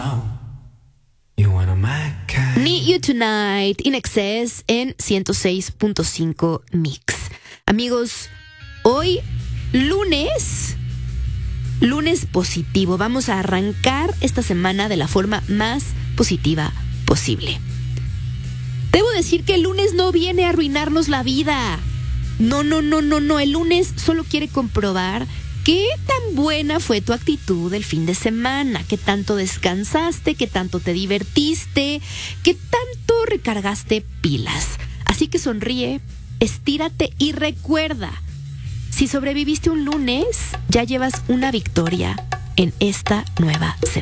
Need You Tonight, In Excess en 106.5 Mix. Amigos, hoy lunes positivo. Vamos a arrancar esta semana de la forma más positiva posible. Debo decir que el lunes no viene a arruinarnos la vida. No. El lunes solo quiere comprobar qué tan buena fue tu actitud el fin de semana, qué tanto descansaste, qué tanto te divertiste, qué tanto recargaste pilas. Así que sonríe, estírate y recuerda, si sobreviviste un lunes, ya llevas una victoria en esta nueva semana.